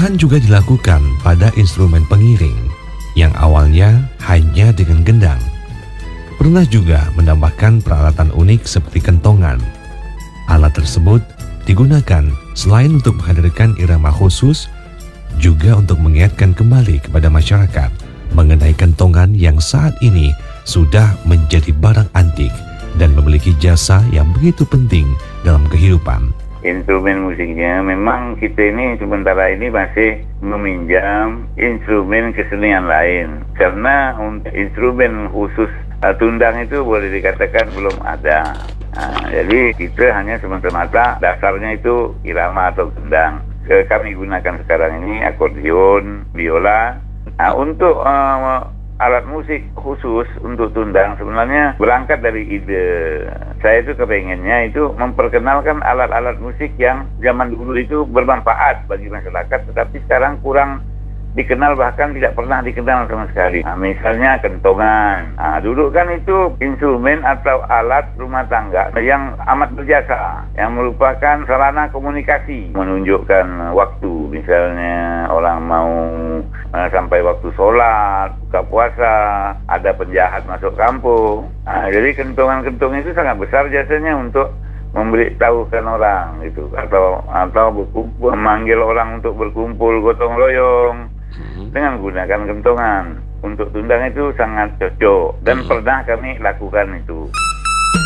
Perubahan juga dilakukan pada instrumen pengiring yang awalnya hanya dengan gendang. Pernah juga menambahkan peralatan unik seperti kentongan. Alat tersebut digunakan selain untuk menghadirkan irama khusus, juga untuk mengingatkan kembali kepada masyarakat mengenai kentongan yang saat ini sudah menjadi barang antik dan memiliki jasa yang begitu penting dalam kehidupan. Instrumen musiknya memang kita ini sementara ini masih meminjam instrumen kesenian lain, karena untuk instrumen khusus tundang itu boleh dikatakan belum ada. Jadi kita hanya semata-mata dasarnya itu irama atau gendang. Kami gunakan sekarang ini akordeon, biola. Untuk alat musik khusus untuk tundang sebenarnya berangkat dari ide. Saya itu kepengennya itu memperkenalkan alat-alat musik yang zaman dulu itu bermanfaat bagi masyarakat, tetapi sekarang kurang dikenal, bahkan tidak pernah dikenal sama sekali. Misalnya kentongan. Dulu kan itu instrumen atau alat rumah tangga yang amat berjasa, yang merupakan sarana komunikasi, menunjukkan waktu. Misalnya orang mau sampai waktu sholat, buka puasa, ada penjahat masuk kampung. Jadi kentongan-kentongan itu sangat besar jasanya untuk memberitahukan orang gitu, atau berkumpul, memanggil orang untuk berkumpul gotong royong dengan menggunakan kentongan. Untuk tundang itu sangat cocok dan pernah kami lakukan itu.